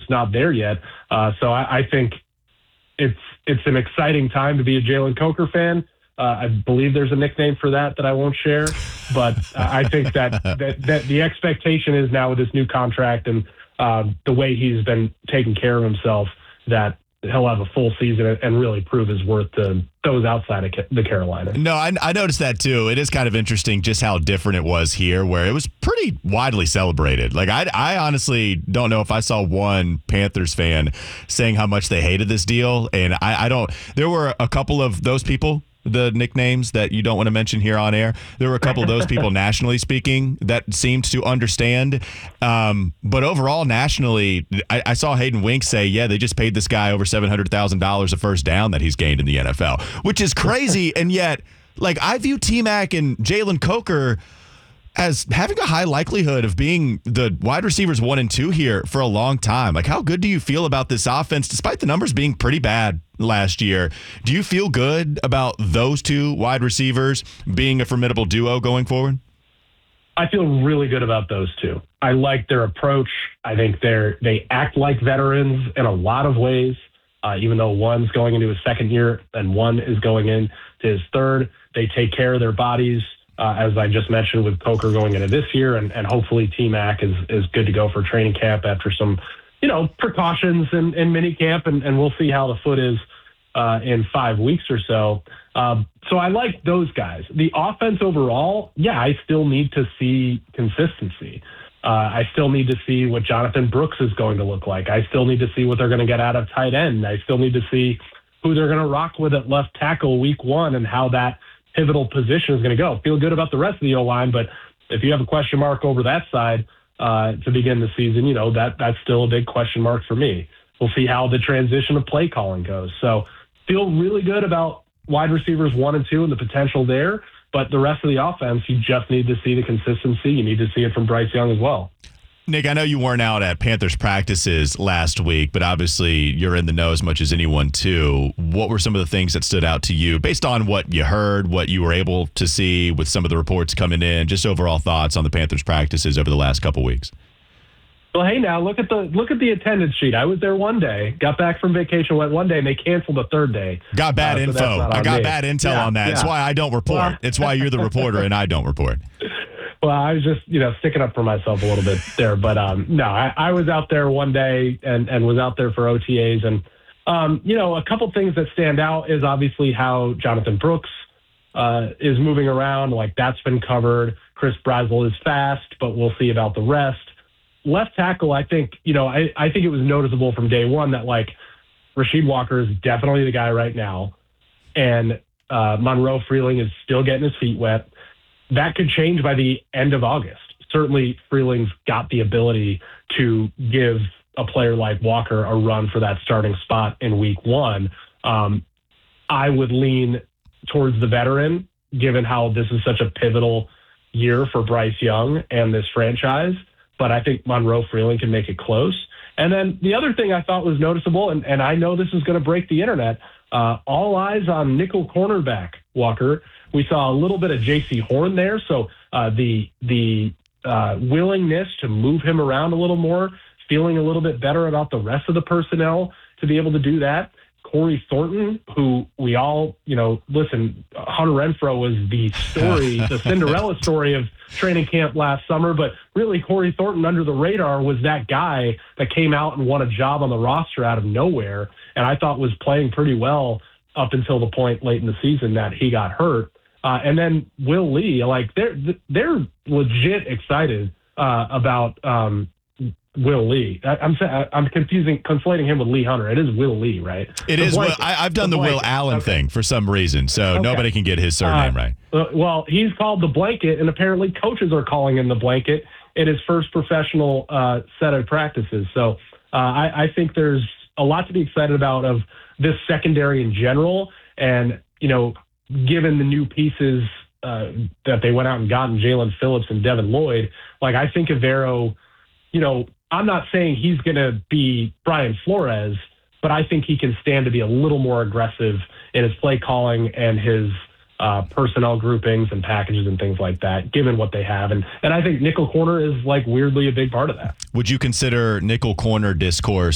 just not there yet. So I think it's an exciting time to be a Jalen Coker fan. I believe there's a nickname for that I won't share, but I think that the expectation is now with this new contract and the way he's been taking care of himself, that he'll have a full season and really prove his worth to those outside of the Carolina. No, I noticed that too. It is kind of interesting just how different it was here, where it was pretty widely celebrated. Like I honestly don't know if I saw one Panthers fan saying how much they hated this deal, and I don't. There were a couple of those people, the nicknames that you don't want to mention here on air. There were a couple of those people nationally speaking that seemed to understand. But overall, nationally, I saw Hayden Wink say, yeah, they just paid this guy over $700,000 a first down that he's gained in the NFL, which is crazy. And yet, like, I view T-Mac and Jalen Coker as having a high likelihood of being the wide receivers 1 and 2 here for a long time. Like, how good do you feel about this offense, despite the numbers being pretty bad last year? Do you feel good about those two wide receivers being a formidable duo going forward? I feel really good about those two. I like their approach. I think they act like veterans in a lot of ways, even though one's going into his second year and one is going into his third. They take care of their bodies. As I just mentioned, with Coker going into this year, and hopefully T-Mac is good to go for training camp after some, precautions in mini camp, and we'll see how the foot is in 5 weeks or so. So I like those guys. The offense overall, yeah, I still need to see consistency. I still need to see what Jonathan Brooks is going to look like. I still need to see what they're going to get out of tight end. I still need to see who they're going to rock with at left tackle week 1 and how that pivotal position is going to go. Feel good about the rest of the O-line, but if you have a question mark over that side to begin the season, that's still a big question mark for me. We'll see how the transition of play calling goes. So feel really good about wide receivers 1 and 2 and the potential there, but the rest of the offense, you just need to see the consistency. You need to see it from Bryce Young as well. Nick, I know you weren't out at Panthers practices last week, but obviously you're in the know as much as anyone too. What were some of the things that stood out to you based on what you heard, what you were able to see with some of the reports coming in, just overall thoughts on the Panthers practices over the last couple weeks? Well, hey, now look at the attendance sheet. I was there one day, got back from vacation, went one day, and they canceled the third day. Got bad info. I got bad intel on that. Yeah. It's why I don't report. Well, it's why you're the reporter and I don't report. Well, I was just, sticking up for myself a little bit there. But, no, I was out there one day and was out there for OTAs. And, a couple things that stand out is obviously how Jonathan Brooks is moving around. Like, that's been covered. Chris Brazel is fast, but we'll see about the rest. Left tackle, I think, I think it was noticeable from day one that, like, Rasheed Walker is definitely the guy right now. And Monroe Freeling is still getting his feet wet. That could change by the end of August. Certainly, Freeling's got the ability to give a player like Walker a run for that starting spot in week 1. I would lean towards the veteran, given how this is such a pivotal year for Bryce Young and this franchise. But I think Monroe Freeling can make it close. And then the other thing I thought was noticeable, and I know this is going to break the internet, all eyes on nickel cornerback Walker. We saw a little bit of J.C. Horn there, so the willingness to move him around a little more, feeling a little bit better about the rest of the personnel to be able to do that. Corey Thornton, who we all, listen, Hunter Renfrow was the story, the Cinderella story of training camp last summer, but really Corey Thornton under the radar was that guy that came out and won a job on the roster out of nowhere, and I thought was playing pretty well up until the point late in the season that he got hurt. And then Will Lee, like they're legit excited about Will Lee. I'm conflating him with Lee Hunter. It is Will Lee, right? It is. I've done the Will Allen thing for some reason, so nobody can get his surname right. Well, he's called the blanket, and apparently coaches are calling him the blanket in his first professional set of practices. So I think there's a lot to be excited about of this secondary in general, and given the new pieces that they went out and got in Jalen Phillips and Devin Lloyd, like I think Evero, I'm not saying he's going to be Brian Flores, but I think he can stand to be a little more aggressive in his play calling and his personnel groupings and packages and things like that, given what they have. And I think nickel corner is like weirdly a big part of that. Would you consider nickel corner discourse